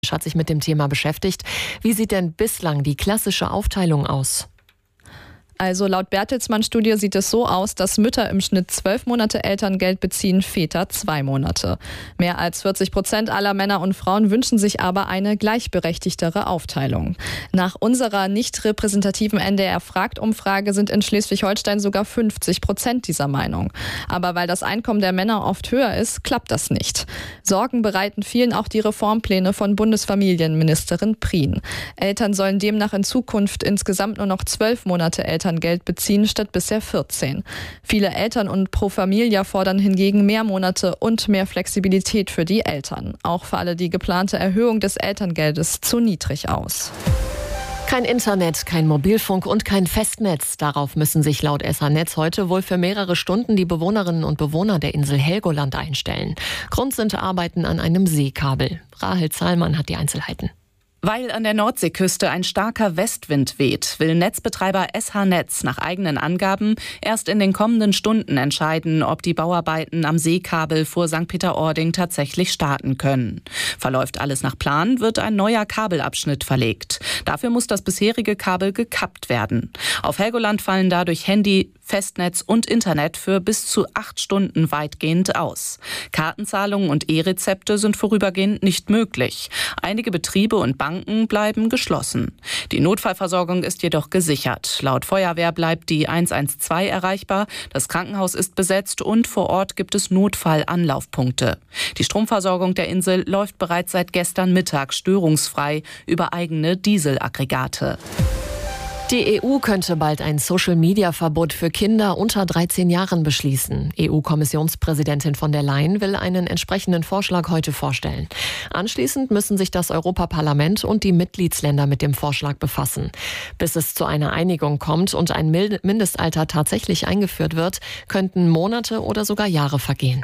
Hat sich mit dem Thema beschäftigt. Wie sieht denn bislang die klassische Aufteilung aus? Also laut Bertelsmann-Studie sieht es so aus, dass Mütter im Schnitt 12 Monate Elterngeld beziehen, Väter 2 Monate. Mehr als 40% aller Männer und Frauen wünschen sich aber eine gleichberechtigtere Aufteilung. Nach unserer nicht repräsentativen NDR-Fragt-Umfrage sind in Schleswig-Holstein sogar 50% dieser Meinung. Aber weil das Einkommen der Männer oft höher ist, klappt das nicht. Sorgen bereiten vielen auch die Reformpläne von Bundesfamilienministerin Prien. Eltern sollen demnach in Zukunft insgesamt nur noch 12 Monate Elterngeld beziehen statt bisher 14. Viele Eltern und Pro Familia fordern hingegen mehr Monate und mehr Flexibilität für die Eltern. Auch falle die geplante Erhöhung des Elterngeldes zu niedrig aus. Kein Internet, kein Mobilfunk und kein Festnetz. Darauf müssen sich laut SH-Netz heute wohl für mehrere Stunden die Bewohnerinnen und Bewohner der Insel Helgoland einstellen. Grund sind Arbeiten an einem Seekabel. Rahel Zahlmann hat die Einzelheiten. Weil an der Nordseeküste ein starker Westwind weht, will Netzbetreiber SH-Netz nach eigenen Angaben erst in den kommenden Stunden entscheiden, ob die Bauarbeiten am Seekabel vor St. Peter-Ording tatsächlich starten können. Verläuft alles nach Plan, wird ein neuer Kabelabschnitt verlegt. Dafür muss das bisherige Kabel gekappt werden. Auf Helgoland fallen dadurch Handy, Festnetz und Internet für bis zu 8 Stunden weitgehend aus. Kartenzahlungen und E-Rezepte sind vorübergehend nicht möglich. Einige Betriebe und Banken bleiben geschlossen. Die Notfallversorgung ist jedoch gesichert. Laut Feuerwehr bleibt die 112 erreichbar, das Krankenhaus ist besetzt und vor Ort gibt es Notfallanlaufpunkte. Die Stromversorgung der Insel läuft bereits seit gestern Mittag störungsfrei über eigene Dieselaggregate. Die EU könnte bald ein Social-Media-Verbot für Kinder unter 13 Jahren beschließen. EU-Kommissionspräsidentin von der Leyen will einen entsprechenden Vorschlag heute vorstellen. Anschließend müssen sich das Europaparlament und die Mitgliedsländer mit dem Vorschlag befassen. Bis es zu einer Einigung kommt und ein Mindestalter tatsächlich eingeführt wird, könnten Monate oder sogar Jahre vergehen.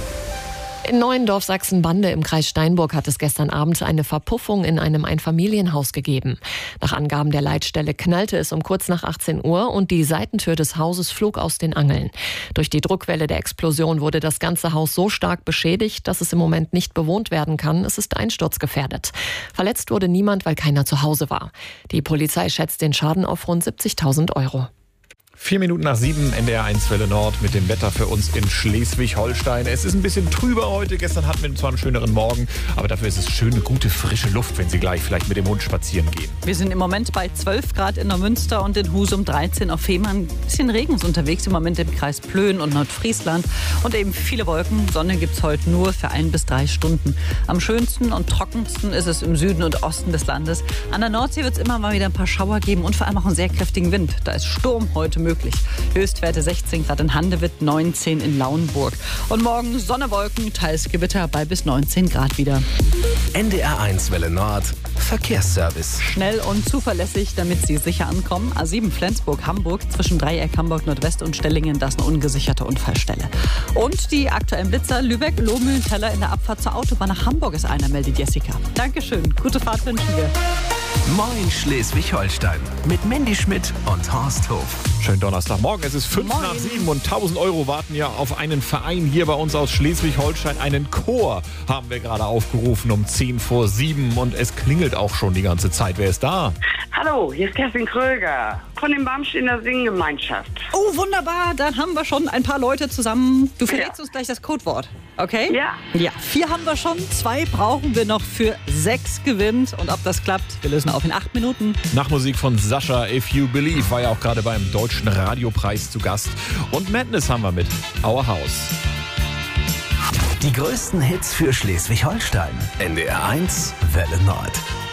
In Neuendorf Sachsen-Bande im Kreis Steinburg hat es gestern Abend eine Verpuffung in einem Einfamilienhaus gegeben. Nach Angaben der Leitstelle knallte es um kurz nach 18 Uhr und die Seitentür des Hauses flog aus den Angeln. Durch die Druckwelle der Explosion wurde das ganze Haus so stark beschädigt, dass es im Moment nicht bewohnt werden kann. Es ist einsturzgefährdet. Verletzt wurde niemand, weil keiner zu Hause war. Die Polizei schätzt den Schaden auf rund 70.000 €. 4 Minuten nach 7, NDR1 Welle Nord mit dem Wetter für uns in Schleswig-Holstein. Es ist ein bisschen trüber heute. Gestern hatten wir zwar einen schöneren Morgen, aber dafür ist es schöne, gute, frische Luft, wenn Sie gleich vielleicht mit dem Hund spazieren gehen. Wir sind im Moment bei 12 Grad in Neumünster und in Husum 13 auf Fehmarn. Ein bisschen Regen ist unterwegs im Moment im Kreis Plön und Nordfriesland. Und eben viele Wolken. Sonne gibt es heute nur für 1 bis 3 Stunden. Am schönsten und trockensten ist es im Süden und Osten des Landes. An der Nordsee wird es immer mal wieder ein paar Schauer geben und vor allem auch einen sehr kräftigen Wind. Da ist Sturm heute möglich. Höchstwerte 16 Grad in Handewitt, 19 in Lauenburg. Und morgen Sonne, Wolken, teils Gewitter bei bis 19 Grad wieder. NDR1 Welle Nord, Verkehrsservice. Schnell und zuverlässig, damit Sie sicher ankommen. A7 Flensburg-Hamburg zwischen Dreieck Hamburg Nordwest und Stellingen, das ist eine ungesicherte Unfallstelle. Und die aktuellen Blitzer Lübeck, Lohmühlenteller in der Abfahrt zur Autobahn nach Hamburg ist einer, meldet Jessica. Dankeschön, gute Fahrt wünschen wir. Moin Schleswig-Holstein mit Mandy Schmidt und Horst Hof. Schönen Donnerstagmorgen. Es ist 5 nach 7 und 1.000 € warten ja auf einen Verein hier bei uns aus Schleswig-Holstein. Einen Chor haben wir gerade aufgerufen um 10 vor 7 und es klingelt auch schon die ganze Zeit. Wer ist da? Hallo, hier ist Kerstin Kröger von den Bamsch in der Singgemeinschaft. Oh, wunderbar, dann haben wir schon ein paar Leute zusammen. Du verrätst uns gleich das Codewort, okay? Ja. Ja, 4 haben wir schon, 2 brauchen wir noch für 6 gewinnt. Und ob das klappt, wir lösen auf in 8 Minuten. Nach Musik von Sascha, If You Believe, war ja auch gerade beim Deutschen Radiopreis zu Gast. Und Madness haben wir mit Our House. Die größten Hits für Schleswig-Holstein. NDR1 Welle Nord.